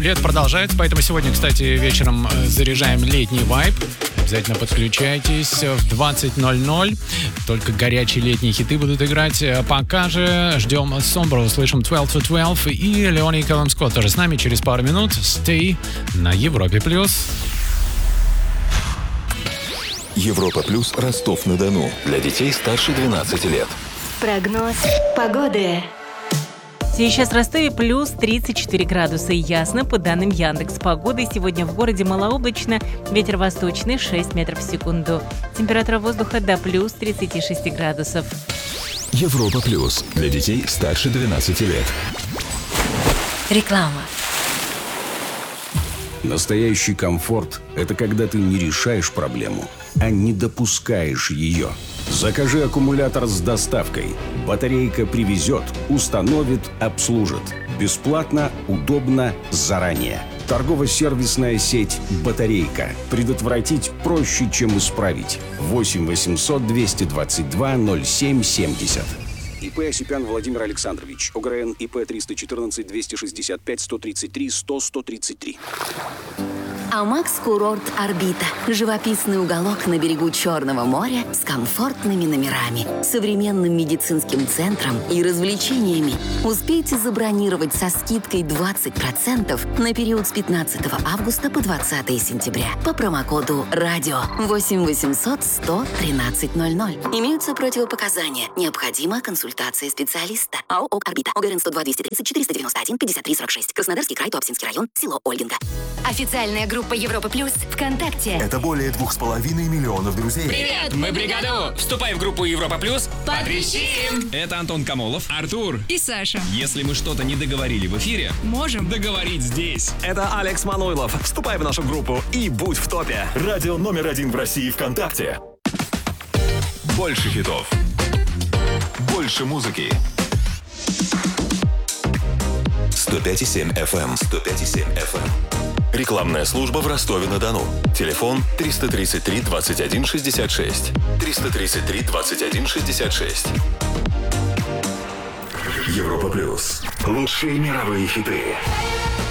лето продолжается, поэтому сегодня, кстати, вечером заряжаем летний вайб. Обязательно подключайтесь в 20:00. Только горячие летние хиты будут играть. Пока же ждем Сомбро, слышим 12 to 12 и Леони и Кэллум Скотт тоже с нами через пару минут. Stay на Европе+. Европа Плюс, Ростов-на-Дону. Для детей старше 12 лет. Прогноз погоды. Сейчас в Ростове плюс 34 градуса и ясно. По данным Яндекс.Погоды, сегодня в городе малооблачно, ветер восточный 6 метров в секунду. Температура воздуха до плюс 36 градусов. Европа Плюс. Для детей старше 12 лет. Реклама. Настоящий комфорт – это когда ты не решаешь проблему, а не допускаешь ее. Закажи аккумулятор с доставкой. Батарейка привезет, установит, обслужит. Бесплатно, удобно, заранее. Торгово-сервисная сеть «Батарейка». Предотвратить проще, чем исправить. 8 800 222 07 70. ИП Осипян Владимир Александрович. ОГРН ИП 314 265 133 100 133. Амакс Курорт Орбита. Живописный уголок на берегу Черного моря с комфортными номерами, современным медицинским центром и развлечениями. Успейте забронировать со скидкой 20% на период с 15 августа по 20 сентября по промокоду «Радио» 8 800 100 13 00. Имеются противопоказания. Необходима консультация специалиста. АО «ОК Орбита». ОГРН 102 230 491 53 46. Краснодарский край, Туапсинский район, село Ольгинка. Официальная группа Европа Плюс ВКонтакте. Это более 2,5 миллионов друзей. Привет, мы Бригаду! Вступай в группу Европа Плюс. Потрещим! Это Антон Камолов, Артур и Саша. Если мы что-то не договорили в эфире, можем договорить здесь. Это Алекс Мануйлов. Вступай в нашу группу и будь в топе. Радио номер 1 в России ВКонтакте. Больше хитов. Больше музыки. 105,7 FM. 105,7 FM. Рекламная служба в Ростове-на-Дону. Телефон 333 21 66. 333 21 66. Европа Плюс. Лучшие мировые хиты.